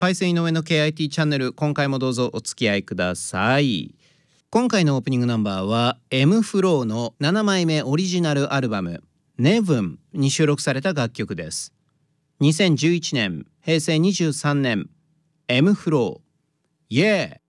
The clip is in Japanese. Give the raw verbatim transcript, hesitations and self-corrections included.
パイセン井上の ケーアイティー チャンネル、今回もどうぞお付き合いください。今回のオープニングナンバーは エム フローのななまいめオリジナルアルバム ネブン に収録された楽曲です。にせんじゅういちねん、へいせいにじゅうさんねん、 エム フロー Yeah!